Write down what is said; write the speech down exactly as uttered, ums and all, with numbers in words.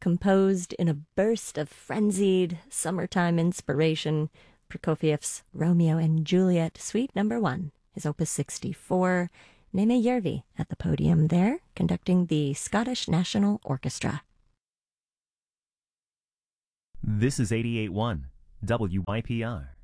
composed in a burst of frenzied summertime inspiration. Prokofiev's Romeo and Juliet, Suite Number One, is Opus sixty-four. Neme Järvi at the podium there, conducting the Scottish National Orchestra. This is eighty-eight point one W Y P R.